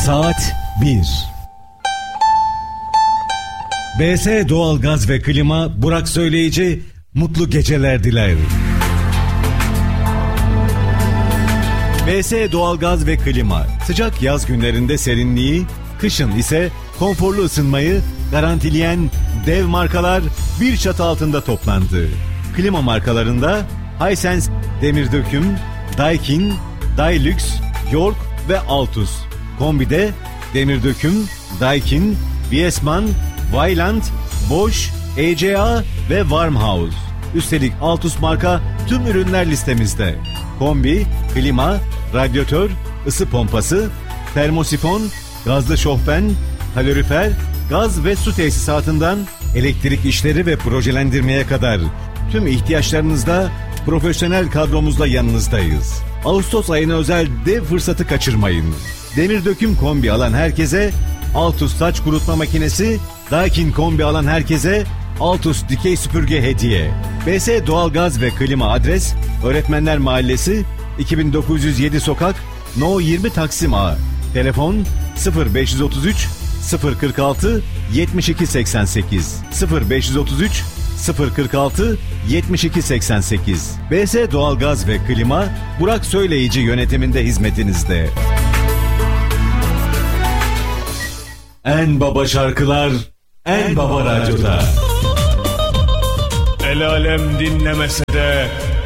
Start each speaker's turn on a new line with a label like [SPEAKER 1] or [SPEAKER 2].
[SPEAKER 1] Saat 1. BS Doğalgaz ve Klima Burak Söyleyici mutlu geceler diler. BS Doğalgaz ve Klima sıcak yaz günlerinde serinliği, kışın ise konforlu ısınmayı garantileyen dev markalar bir çatı altında toplandı. Klima markalarında Hisense, Demirdöküm, Daikin, Dilux, York ve Altus. Kombide Demirdöküm, Daikin, Viessmann, Vaillant, Bosch, ECA ve Warmhouse. Üstelik Altus marka tüm ürünler listemizde. Kombi, klima, radyatör, ısı pompası, termosifon, gazlı şofben, kalorifer, gaz ve su tesisatından elektrik işleri ve projelendirmeye kadar tüm ihtiyaçlarınızda profesyonel kadromuzla yanınızdayız. Ağustos ayına özel dev fırsatı kaçırmayın. Demirdöküm kombi alan herkese Altus saç kurutma makinesi, Daikin kombi alan herkese Altus dikey süpürge hediye. BS Doğalgaz ve Klima adres Öğretmenler Mahallesi 2907 Sokak No 20 Taksim A. Telefon 0533 046 7288 0533 046 7288. BS Doğalgaz ve Klima Burak Söyleyici yönetiminde hizmetinizde. En baba şarkılar En Baba Radyo'da.
[SPEAKER 2] El alem dinlemese de